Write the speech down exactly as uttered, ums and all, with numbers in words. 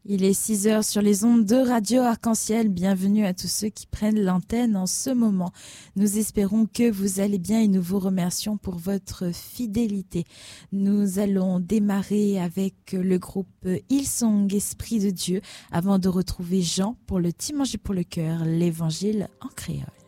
Il est six heures sur les ondes de Radio Arc-en-Ciel. Bienvenue à tous ceux qui prennent l'antenne en ce moment. Nous espérons que vous allez bien et nous vous remercions pour votre fidélité. Nous allons démarrer avec le groupe Hillsong Esprit de Dieu avant de retrouver Jean pour le Petit Manger pour le cœur, l'évangile en créole.